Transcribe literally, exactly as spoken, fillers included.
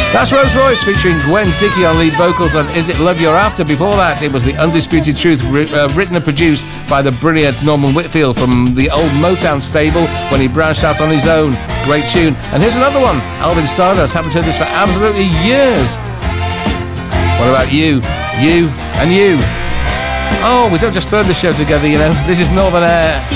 That's Rose Royce featuring Gwen Dickey on lead vocals on Is It Love You're After. Before that, it was The Undisputed Truth, ri- uh, written and produced by the brilliant Norman Whitfield from the old Motown stable when he branched out on his own. Great tune. And here's another one, Alvin Stardust. Haven't heard this for absolutely years. What about you? You and you. Oh, we don't just throw the show together, you know. This is Northern Air.